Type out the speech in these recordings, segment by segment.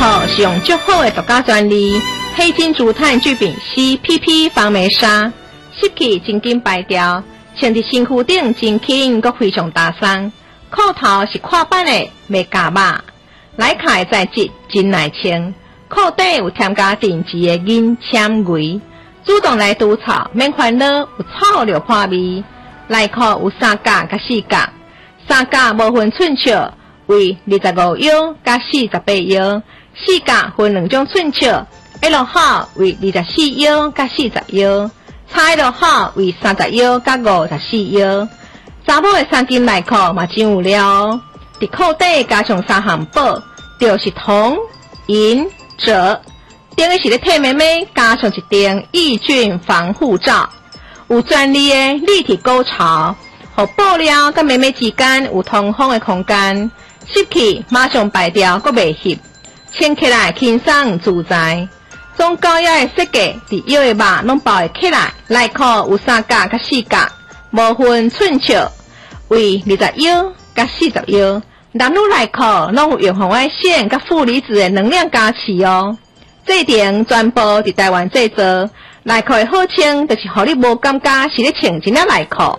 口是用足好的独家专利黑金竹炭聚丙烯 PP 防霉纱，湿气真紧排掉，穿伫身躯顶真轻，阁非常大松。裤头是跨版的，袂夹肉，来卡的材质真耐穿，裤底有添加定制的银纤维，主动来除草，免烦恼有草就破味。内裤有3格甲4格，3格无分寸尺，为25腰甲48腰，4格分2种寸尺 ，L 号为24腰甲40腰，XL 号为30腰甲54腰。查某的3件内裤嘛真有料，伫裤底加上3项宝，就是铜、银、锗，顶个是咧替妹妹加上一顶抑菌防护罩，有专利的立体沟槽，互布料甲妹妹之间有通风的空间，湿气马上排掉，阁袂湿，穿起来轻松自在。总高雅的设计，伫腰的肉拢包会起来。内裤有3格甲4格，无分寸尺，为20腰甲40腰。男女内裤拢有用红外线甲负离子的能量加持哦。这顶全部伫台湾制作，内裤的好穿，就是互你无感觉是咧穿一领内裤。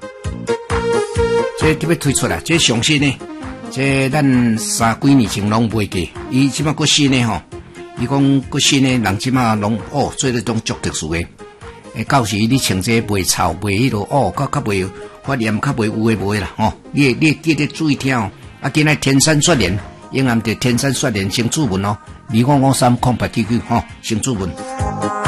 这特别推出来，这上新呢，这咱3几年前拢袂过，伊即马个新呢吼。伊讲个新诶，人即马拢做咧种足特殊诶。到时你穿这袂臭，袂迄落较袂发炎，较袂有诶无诶啦吼。你记得注意听哦。啊，今仔天山雪莲，永安的天山雪莲新主文哦，2553899吼，新主文。